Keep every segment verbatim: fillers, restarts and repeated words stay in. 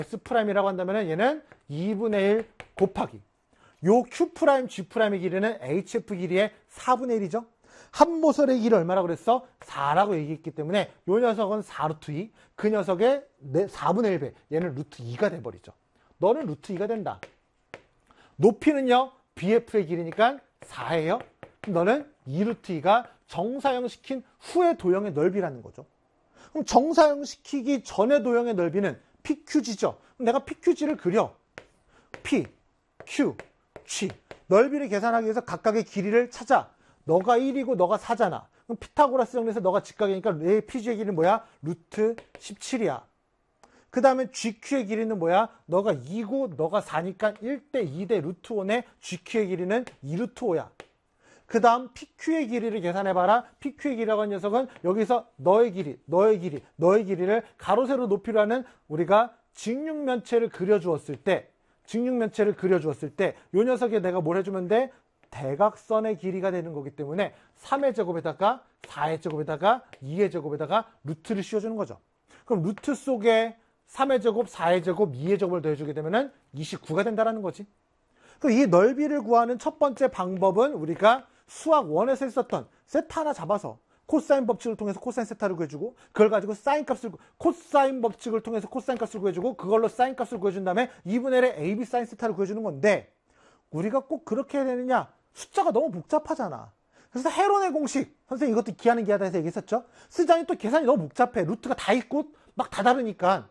S'이라고 한다면 얘는 이분의 일 곱하기 요 Q', G'의 길이는 에이치에프 길이의 사분의 일이죠. 한 모서리의 길이 얼마라고 그랬어? 사라고 얘기했기 때문에 요 녀석은 사 루트 이, 그 녀석의 사분의 일 배, 얘는 루트 이가 돼버리죠. 너는 루트 이가 된다. 높이는요, 비에프의 길이니까 사예요. 너는 이 루트 이가 정사형시킨 후의 도형의 넓이라는 거죠. 그럼 정사형시키기 전의 도형의 넓이는 피큐지죠. 그럼 내가 피큐지를 그려. P, Q, G. 넓이를 계산하기 위해서 각각의 길이를 찾아. 너가 일이고 너가 사잖아. 그럼 피타고라스 정리에서 너가 직각이니까 내 피지의 길이는 뭐야? 루트 십칠이야. 그 다음에 지큐의 길이는 뭐야? 너가 이고 너가 사니까 일 대 이 대 루트 오의 지큐의 길이는 이 루트 오야. 그 다음 피큐의 길이를 계산해봐라. 피큐의 길이라고 하는 녀석은 여기서 너의 길이, 너의 길이, 너의 길이를 가로, 세로, 높이로 하는 우리가 직육면체를 그려주었을 때, 직육면체를 그려주었을 때, 요 녀석에 내가 뭘 해주면 돼? 대각선의 길이가 되는 거기 때문에 삼의 제곱에다가 사의 제곱에다가 이의 제곱에다가 루트를 씌워주는 거죠. 그럼 루트 속에 삼의 제곱, 사의 제곱, 이의 제곱을 더해주게 되면 이십구가 된다는 거지. 그럼 이 넓이를 구하는 첫 번째 방법은 우리가 수학 일에서 했었던 세타 하나 잡아서 코사인 법칙을 통해서 코사인 세타를 구해주고 그걸 가지고 사인 값을 코사인 법칙을 통해서 코사인 값을 구해주고 그걸로 사인 값을 구해준 다음에 이분의 일의 에이비 사인 세타를 구해주는 건데 우리가 꼭 그렇게 해야 되느냐? 숫자가 너무 복잡하잖아. 그래서 헤론의 공식, 선생님 이것도 기하는 기하다 해서 얘기했었죠. 쓰자니 또 계산이 너무 복잡해. 루트가 다 있고 막 다 다르니까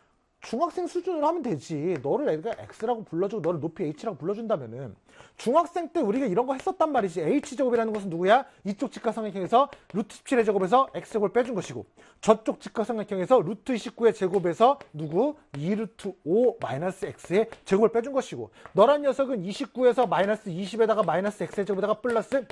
중학생 수준으로 하면 되지. 너를 애가 X라고 불러주고 너를 높이 H라고 불러준다면은 중학생 때 우리가 이런 거 했었단 말이지. H제곱이라는 것은 누구야? 이쪽 직각삼각형에서 루트 십칠의 제곱에서 X제곱을 빼준 것이고 저쪽 직각삼각형에서 루트 이십구의 제곱에서 누구? 이 루트 오 마이너스 X의 제곱을 빼준 것이고 너란 녀석은 이십구에서 마이너스 이십에다가 마이너스 X의 제곱에다가 플러스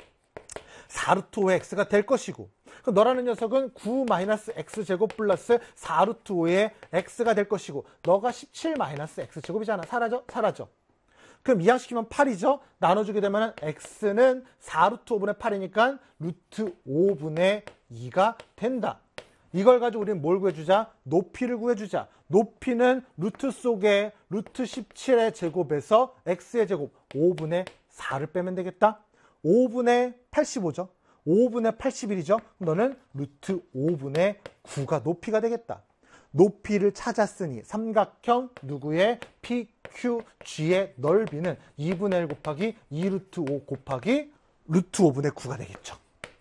사 루트 오의 X가 될 것이고 너라는 녀석은 구 마이너스 X제곱 플러스 사 루트 오의 X가 될 것이고 너가 십칠 마이너스 X제곱이잖아. 사라져? 사라져. 그럼 이항시키면 팔이죠. 나눠주게 되면 X는 사 루트 오분의 팔이니까 루트 오분의 이가 된다. 이걸 가지고 우리는 뭘 구해주자? 높이를 구해주자. 높이는 루트 속에 루트 십칠의 제곱에서 X의 제곱 오분의 사를 빼면 되겠다. 오분의 팔십오죠. 오분의 팔십일이죠. 너는 루트 오분의 구가 높이가 되겠다. 높이를 찾았으니 삼각형 누구의 피큐지의 넓이는 이분의 일 곱하기 이 루트 오 곱하기 루트 오분의 구가 되겠죠.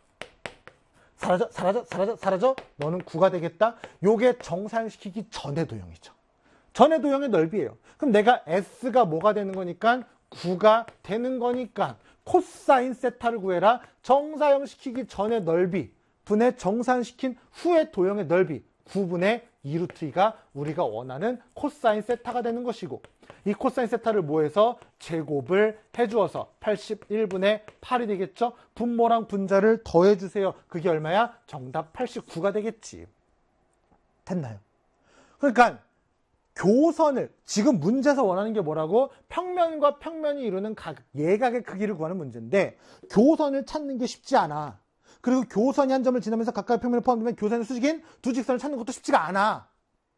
사라져? 사라져? 사라져? 사라져? 너는 구가 되겠다. 요게 정사형시키기 전의 도형이죠. 전의 도형의 넓이에요. 그럼 내가 S가 뭐가 되는 거니까 구가 되는 거니까 코사인 세타를 구해라. 정사형시키기 전의 넓이 분의 정사형시킨 후의 도형의 넓이 구분의 이 루트 이가 우리가 원하는 코사인 세타가 되는 것이고 이 코사인 세타를 뭐해서 제곱을 해주어서 팔십일분의 팔이 되겠죠. 분모랑 분자를 더해주세요. 그게 얼마야? 정답 팔십구가 되겠지. 됐나요? 그러니까 교선을 지금 문제에서 원하는 게 뭐라고? 평면과 평면이 이루는 각, 예각의 크기를 구하는 문제인데 교선을 찾는 게 쉽지 않아. 그리고 교선이 한 점을 지나면서 각각의 평면을 포함되면 교선의 수직인 두 직선을 찾는 것도 쉽지가 않아.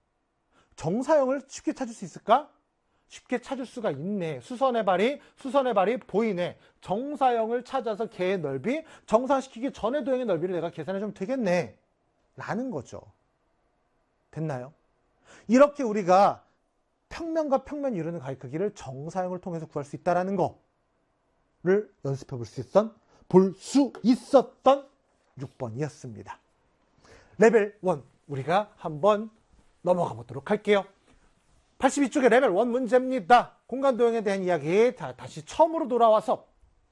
정사형을 쉽게 찾을 수 있을까? 쉽게 찾을 수가 있네. 수선의 발이 수선의 발이 보이네. 정사형을 찾아서 걔의 넓이 정사시키기 전의 도형의 넓이를 내가 계산해주면 되겠네 라는 거죠. 됐나요? 이렇게 우리가 평면과 평면이 이루는 각의 크기를 정사형을 통해서 구할 수 있다는 거를 연습해 볼 수 있었던, 볼 수 있었던 육 번이었습니다. 레벨 일 우리가 한번 넘어가 보도록 할게요. 팔십이 쪽의 레벨 일 문제입니다. 공간도형에 대한 이야기 다, 다시 처음으로 돌아와서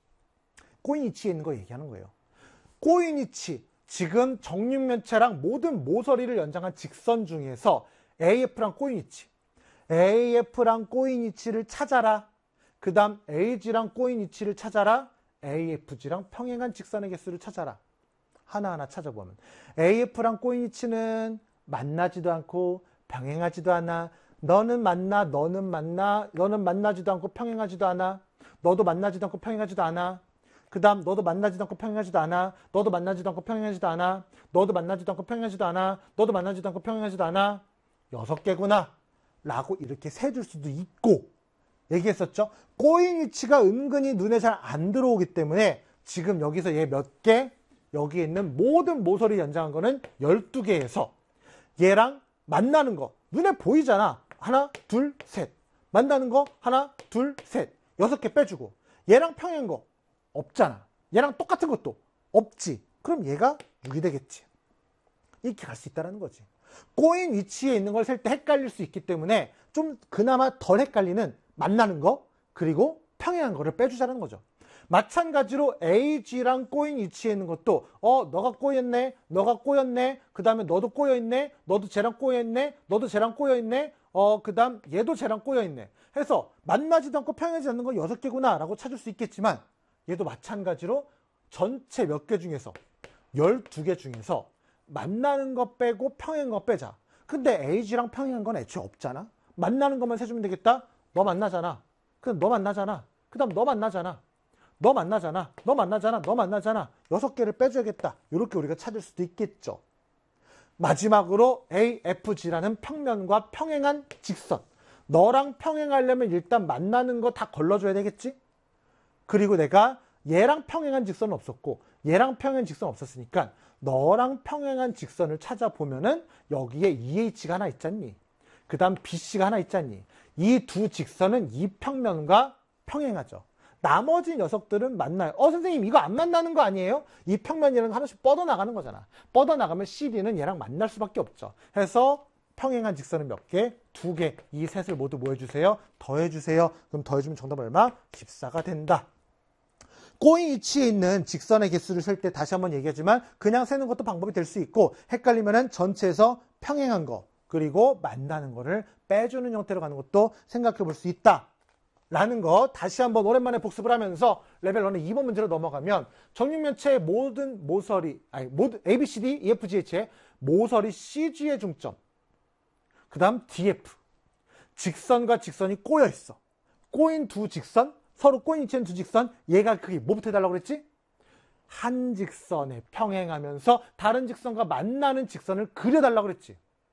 꼬인이치에 있는 거 얘기하는 거예요. 꼬인이치, 지금 정육면체랑 모든 모서리를 연장한 직선 중에서 에이에프랑 꼬인이치, 에이에프랑 꼬인이치를 찾아라. 그 다음 에이지랑 꼬인이치를 찾아라. 에이에프지랑 평행한 직선의 개수를 찾아라. 하나하나 찾아보면 에이에프랑 꼬인이치는 만나지도 않고 평행하지도 않아. 너는 만나, 너는 만나, 너는 만나지도 않고 평행하지도 않아. 너도 만나지도 않고 평행하지도 않아. 그 다음 너도 만나지도 않고 평행하지도 않아. 너도 만나지도 않고 평행하지도 않아. 너도 만나지도 않고 평행하지도 않아. 너도 만나지도 않고 평행하지도 않아. 여섯 개구나. 라고 이렇게 세줄 수도 있고, 얘기했었죠. 꼬인 위치가 은근히 눈에 잘 안 들어오기 때문에 지금 여기서 얘 몇 개, 여기에 있는 모든 모서리 연장한 거는 열두 개에서 얘랑 만나는 거 눈에 보이잖아. 하나, 둘, 셋. 만나는 거 하나, 둘, 셋. 여섯 개 빼주고 얘랑 평행한 거 없잖아. 얘랑 똑같은 것도 없지. 그럼 얘가 육이 되겠지. 이렇게 갈 수 있다는 거지. 꼬인 위치에 있는 걸 셀 때 헷갈릴 수 있기 때문에 좀 그나마 덜 헷갈리는 만나는 거 그리고 평행한 거를 빼주자는 거죠. 마찬가지로 A, G랑 꼬인 위치에 있는 것도 어 너가 꼬였네, 너가 꼬였네, 그 다음에 너도 꼬여있네, 너도 쟤랑 꼬여있네, 너도 쟤랑 꼬여있네, 어 그 다음 얘도 쟤랑 꼬여있네 해서 만나지도 않고 평행하지 않는 건 여섯 개구나 라고 찾을 수 있겠지만 얘도 마찬가지로 전체 몇 개 중에서 열두 개 중에서 만나는 거 빼고 평행한 거 빼자. 근데 A, G랑 평행한 건 애초에 없잖아. 만나는 것만 세주면 되겠다. 너 만나잖아. 그럼 너 만나잖아. 그 다음 너 만나잖아. 너 만나잖아. 너 만나잖아. 너 만나잖아. 여섯 개를 빼줘야겠다. 이렇게 우리가 찾을 수도 있겠죠. 마지막으로 A, F, G라는 평면과 평행한 직선. 너랑 평행하려면 일단 만나는 거 다 걸러줘야 되겠지? 그리고 내가 얘랑 평행한 직선은 없었고 얘랑 평행한 직선 없었으니까 너랑 평행한 직선을 찾아보면은 여기에 이 에이치가 하나 있잖니. 그 다음 비씨가 하나 있잖니. 이 두 직선은 이 평면과 평행하죠. 나머지 녀석들은 만나요. 어 선생님 이거 안 만나는 거 아니에요? 이 평면이랑 하나씩 뻗어나가는 거잖아. 뻗어나가면 씨디는 얘랑 만날 수밖에 없죠. 해서 평행한 직선은 몇 개? 두 개. 이 셋을 모두 뭐 해주세요? 더해주세요. 그럼 더해주면 정답 얼마? 십사가 된다. 꼬인 위치에 있는 직선의 개수를 셀 때 다시 한번 얘기하지만 그냥 세는 것도 방법이 될 수 있고 헷갈리면은 전체에서 평행한 거 그리고 만나는 거를 빼주는 형태로 가는 것도 생각해 볼 수 있다. 라는 거 다시 한번 오랜만에 복습을 하면서 레벨 일의 이 번 문제로 넘어가면 정육면체의 모든 모서리, 아니 모든 A, B, C, D, E, F, G, H의 모서리 씨지의 중점. 그 다음 디 에프. 직선과 직선이 꼬여 있어. 꼬인 두 직선, 서로 꼬인 위치한 두 직선, 얘가 그게 뭐부터 해달라고 그랬지? 한 직선에 평행하면서 다른 직선과 만나는 직선을 그려달라고 그랬지.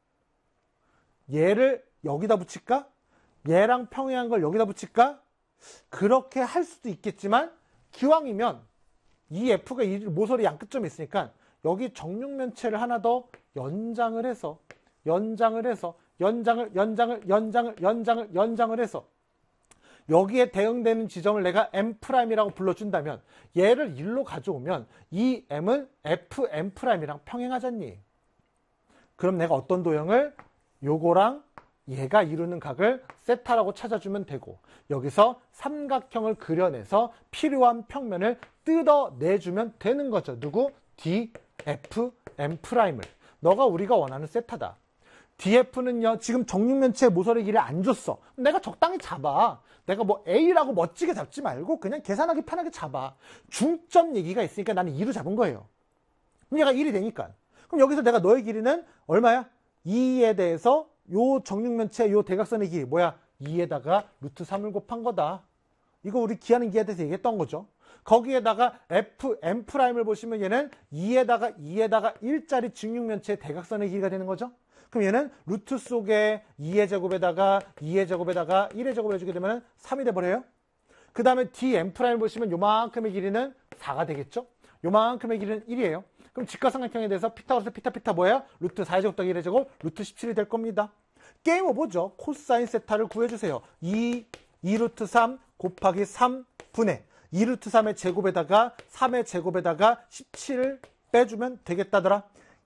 얘를 여기다 붙일까? 얘랑 평행한 걸 여기다 붙일까? 그렇게 할 수도 있겠지만 기왕이면 이 F가 이 모서리 양끝점에 있으니까 여기 정육면체를 하나 더 연장을 해서 연장을 해서 연장을 연장을 연장을 연장을 연장을 해서 여기에 대응되는 지점을 내가 M'이라고 불러준다면 얘를 일로 가져오면 이 M은 에프 엠'이랑 평행하잖니. 그럼 내가 어떤 도형을 요거랑 얘가 이루는 각을 세타라고 찾아주면 되고 여기서 삼각형을 그려내서 필요한 평면을 뜯어내주면 되는 거죠. 누구? 디, 에프, M'을. 너가 우리가 원하는 세타다. 디에프는요 지금 정육면체의 모서리 길이를 안 줬어. 내가 적당히 잡아. 내가 뭐 A라고 멋지게 잡지 말고 그냥 계산하기 편하게 잡아. 중점 얘기가 있으니까 나는 이로 잡은 거예요. 그럼 얘가 일이 되니까. 그럼 여기서 내가 너의 길이는 얼마야? 이에 대해서 요 정육면체 요 대각선의 길이 뭐야? 이에다가 루트 삼을 곱한 거다. 이거 우리 기하는 기에 대해서 얘기했던 거죠. 거기에다가 에프 엠'을 보시면 얘는 이에다가 이에다가 일짜리 정육면체의 대각선의 길이가 되는 거죠. 그럼 얘는 루트 속에 이의 제곱에다가 이의 제곱에다가 일의 제곱을 해주게 되면 삼이 돼버려요. 그 다음에 디엠'을 보시면 요만큼의 길이는 사가 되겠죠. 요만큼의 길이는 일이에요. 그럼 직각삼각형에 대해서 피타고라스 피타 피타 뭐예요? 루트 사의 제곱 더하기 일의 제곱 루트 십칠이 될 겁니다. 게임 오버죠. 코사인 세타를 구해주세요. 이, 이 루트 삼 곱하기 삼분의 이 루트 삼의 제곱에다가 삼의 제곱에다가 십칠을 빼주면 되겠다더라.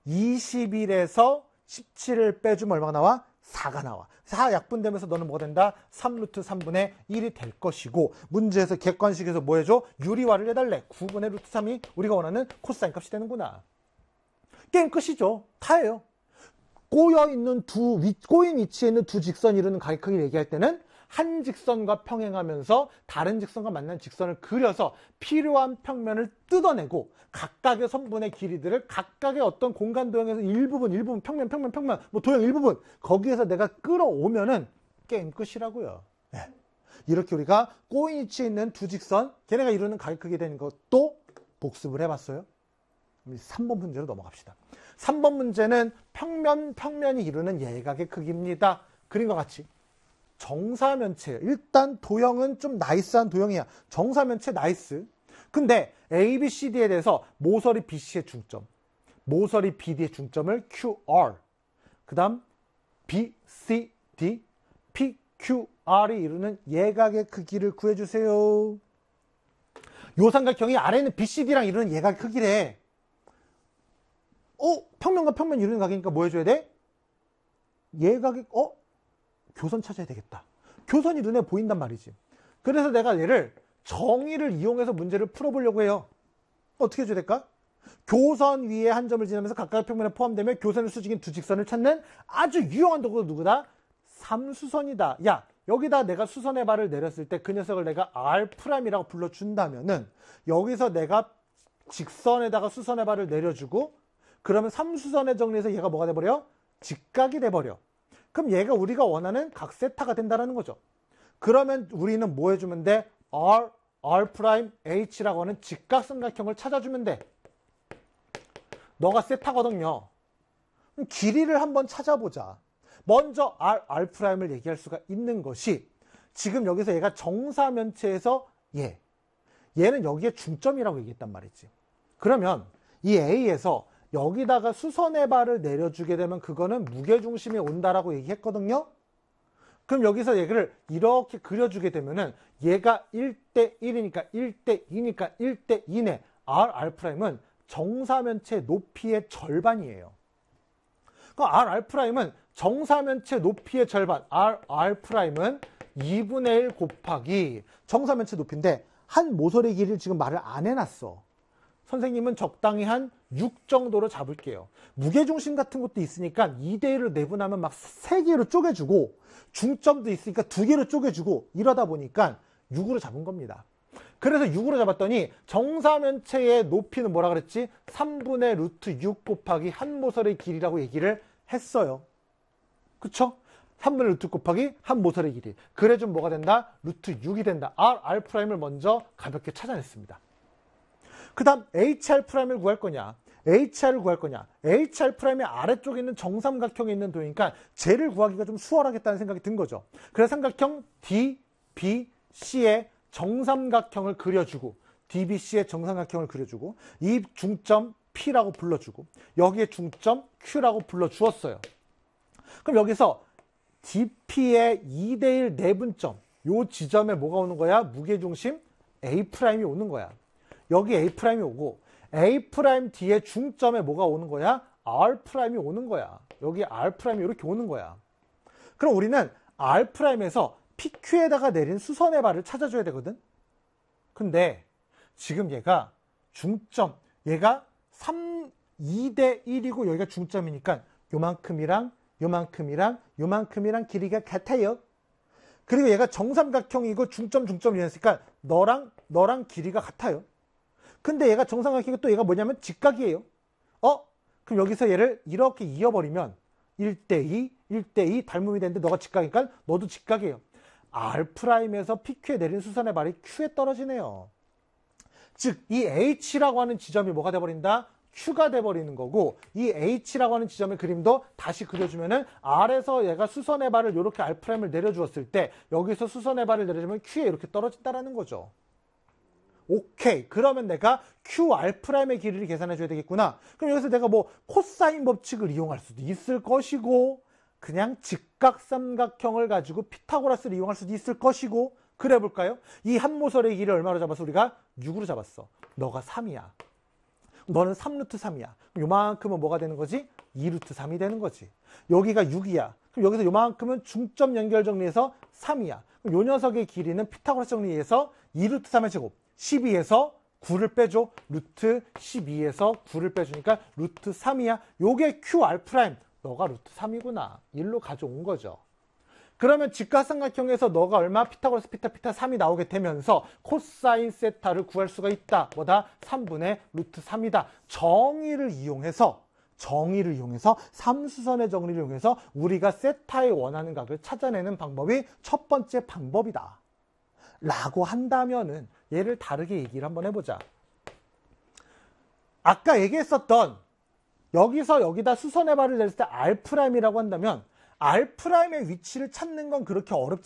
이십일에서 십칠을 빼주면 얼마가 나와? 사가 나와. 사 약분되면서 너는 뭐가 된다? 삼 루트 삼분의 일이 될 것이고 문제에서 객관식에서 뭐 해줘? 유리화를 해달래. 구분의 루트 삼이 우리가 원하는 코사인 값이 되는구나. 게임 끝이죠. 다예요. 꼬여있는 두, 위, 꼬인 위치에 있는 두 직선이 이루는 각의 크기를 얘기할 때는 한 직선과 평행하면서 다른 직선과 만나는 직선을 그려서 필요한 평면을 뜯어내고 각각의 선분의 길이들을 각각의 어떤 공간 도형에서 일부분, 일부분, 평면, 평면, 평면, 뭐 도형 일부분 거기에서 내가 끌어오면은 게임 끝이라고요. 네. 이렇게 우리가 꼬인 위치에 있는 두 직선, 걔네가 이루는 각의 크기에 대한 것도 복습을 해봤어요. 삼 번 문제로 넘어갑시다. 삼 번 문제는 평면, 평면이 이루는 예각의 크기입니다. 그림과 같이 정사면체. 일단 도형은 좀 나이스한 도형이야. 정사면체 나이스. 근데 A, B, C, D에 대해서 모서리 B, C의 중점, 모서리 B, D의 중점을 Q, R, 그 다음 B, C, D, P, Q, R이 이루는 예각의 크기를 구해주세요. 요 삼각형이 아래는 B, C, D랑 이루는 예각의 크기래. 어? 평면과 평면 이루는 각이니까 뭐 해줘야 돼? 예각의, 어? 교선 찾아야 되겠다. 교선이 눈에 보인단 말이지. 그래서 내가 얘를 정의를 이용해서 문제를 풀어보려고 해요. 어떻게 해줘야 될까? 교선 위에 한 점을 지나면서 각각의 평면에 포함되며 교선을 수직인 두 직선을 찾는 아주 유용한 도구가 누구다? 삼수선이다. 야, 여기다 내가 수선의 발을 내렸을 때 그 녀석을 내가 R'이라고 불러준다면은 여기서 내가 직선에다가 수선의 발을 내려주고 그러면 삼수선의 정리에서 얘가 뭐가 돼버려? 직각이 돼버려. 그럼 얘가 우리가 원하는 각세타가 된다는 거죠. 그러면 우리는 뭐 해주면 돼? R, R'H라고 하는 직각삼각형을 찾아주면 돼. 너가 세타거든요. 그럼 길이를 한번 찾아보자. 먼저 R, R'을 얘기할 수가 있는 것이 지금 여기서 얘가 정사면체에서 얘, 얘는 여기에 중점이라고 얘기했단 말이지. 그러면 이 A에서 여기다가 수선의 발을 내려주게 되면 그거는 무게중심이 온다라고 얘기했거든요. 그럼 여기서 얘를 이렇게 그려주게 되면은 얘가 일 대 일이니까 일 대 이니까 일 대 이네 R, R'은 정사면체 높이의 절반이에요. 그럼 R, R'은 정사면체 높이의 절반, R, R'은 이분의 일 곱하기 정사면체 높이인데 한 모서리 길이를 지금 말을 안 해놨어. 선생님은 적당히 한 육 정도로 잡을게요. 무게중심 같은 것도 있으니까 이 대 일로 내분하면 막 세 개로 쪼개주고 중점도 있으니까 두 개로 쪼개주고 이러다 보니까 육으로 잡은 겁니다. 그래서 육으로 잡았더니 정사면체의 높이는 뭐라 그랬지? 삼분의 루트 육 곱하기 한 모서리 길이라고 얘기를 했어요. 그쵸? 삼분의 루트 곱하기 한 모서리 길이. 그래주면 뭐가 된다? 루트 육이 된다. R, R'을 먼저 가볍게 찾아냈습니다. 그 다음 에이치알'을 구할 거냐? 에이치알'을 구할 거냐? 에이치알'의 아래쪽에 있는 정삼각형에 있는 도니까 쟤를 구하기가 좀 수월하겠다는 생각이 든 거죠. 그래서 삼각형 디, 비, 씨의 정삼각형을 그려주고 디, 비, 씨의 정삼각형을 그려주고 이 중점 P라고 불러주고 여기에 중점 Q라고 불러주었어요. 그럼 여기서 디피의 이 대 일 내분점 요 지점에 뭐가 오는 거야? 무게중심 A'이 오는 거야. 여기 A'이 오고 A'D의 중점에 뭐가 오는 거야? R'이 오는 거야. 여기 R'이 이렇게 오는 거야. 그럼 우리는 R'에서 피큐에다가 내린 수선의 발을 찾아줘야 되거든. 근데 지금 얘가 중점, 얘가 삼, 이 대 일이고 여기가 중점이니까 요만큼이랑 요만큼이랑 요만큼이랑 길이가 같아요. 그리고 얘가 정삼각형이고 중점 중점 이랬으니까 너랑 너랑 길이가 같아요. 근데 얘가 정삼각형이 또 얘가 뭐냐면 직각이에요. 어? 그럼 여기서 얘를 이렇게 이어버리면 일 대 이, 일 대 이 닮음이 되는데 너가 직각이니까 너도 직각이에요. R'에서 피큐에 내린 수선의 발이 Q에 떨어지네요. 즉, 이 H라고 하는 지점이 뭐가 돼버린다? Q가 돼버리는 거고 이 H라고 하는 지점의 그림도 다시 그려주면은 R에서 얘가 수선의 발을 이렇게 R'을 내려주었을 때 여기서 수선의 발을 내려주면 Q에 이렇게 떨어진다라는 거죠. 오케이. 그러면 내가 큐알'의 길이를 계산해 줘야 되겠구나. 그럼 여기서 내가 뭐 코사인 법칙을 이용할 수도 있을 것이고 그냥 직각삼각형을 가지고 피타고라스를 이용할 수도 있을 것이고 그래 볼까요? 이 한 모서리의 길이를 얼마로 잡았어? 우리가 육으로 잡았어. 너가 삼이야. 너는 삼 루트 삼이야. 요만큼은 뭐가 되는 거지? 이 루트 삼이 되는 거지. 여기가 육이야. 그럼 여기서 요만큼은 중점 연결 정리해서 삼이야. 그럼 요 녀석의 길이는 피타고라스 정리해서 이 루트 삼의 제곱. 십이에서 구를 빼줘. 루트 십이에서 구를 빼주니까 루트 삼이야. 요게 큐알'. 너가 루트 삼이구나. 일로 가져온 거죠. 그러면 직각삼각형에서 너가 얼마? 피타고라스 피타 피타 삼이 나오게 되면서 코사인 세타를 구할 수가 있다. 뭐다? 삼분의 루트 삼이다. 정의를 이용해서 정의를 이용해서 삼수선의 정리를 이용해서 우리가 세타의 원하는 각을 찾아내는 방법이 첫 번째 방법이다. 라고 한다면은 얘를 다르게 얘기를 한번 해보자. 아까 얘기했었던 여기서 여기다 수선의 발을 냈을 때 R'이라고 한다면 R'의 위치를 찾는 건 그렇게 어렵지